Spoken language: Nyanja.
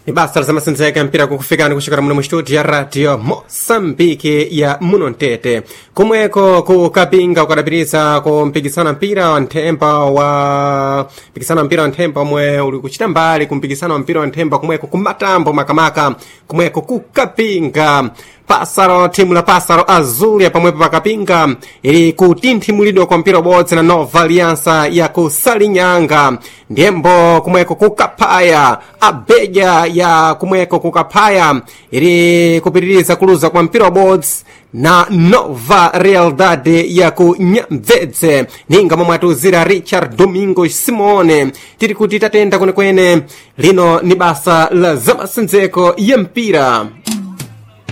Ni basa la zamasendzeka mpira kukufikani kuchokera muno mu studio ya radio Mosambiki ya muno Ntete kumweko kukapinga ukadapiriza kumpikisana mpira wa nthemba omwe uli kuchita mbali kumpikisana wa mpira wa nthemba kumweko kumatambo makamaka kumweko kukapinga Pasaro timu la Pasaro Azul ya pamwepo pakapinga ili kutinthimulidwa kwa mpira ubodzi na Nova Aliança ya kusalinyanga ndembo kumweko kukapaya abeja ya kumweko kukapaya ili kupitiriza kuluza kwa mpira ubodzi na Nova Realidade ya kunyamvedze ninga momwe atuzira Richard Domingo Simone tiri kuti tatenda kwenekwene lino ni basa la zamasendzeko ya mpira.